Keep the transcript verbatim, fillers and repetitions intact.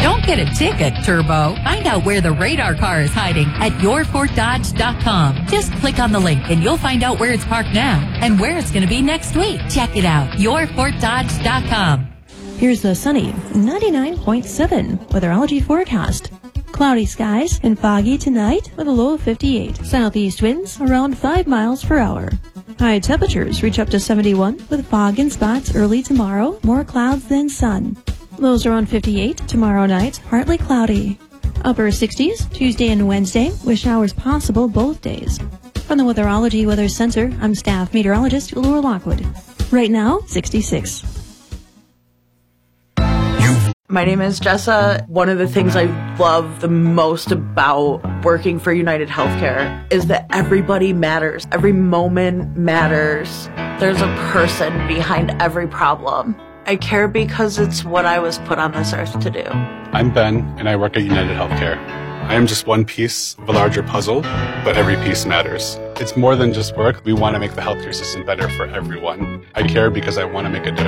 Don't get a ticket, Turbo. Find out where the radar car is hiding at your fort dodge dot com. Just click on the link and you'll find out where it's parked now and where it's going to be next week. Check it out, your fort dodge dot com. Here's the sunny ninety-nine point seven weatherology forecast. Cloudy skies and foggy tonight with a low of fifty-eight. Southeast winds around five miles per hour. High temperatures reach up to seventy-one with fog in spots early tomorrow, more clouds than sun. Lows around fifty-eight tomorrow night, partly cloudy. Upper sixties Tuesday and Wednesday with showers possible both days. From the Weatherology Weather Center, I'm staff meteorologist Laura Lockwood. Right now, sixty-six. My name is Jessa. One of the things I love the most about working for United Healthcare is that everybody matters. Every moment matters. There's a person behind every problem. I care because it's what I was put on this earth to do. I'm Ben, and I work at United Healthcare. I am just one piece of a larger puzzle, but every piece matters. It's more than just work. We want to make the healthcare system better for everyone. I care because I want to make a difference.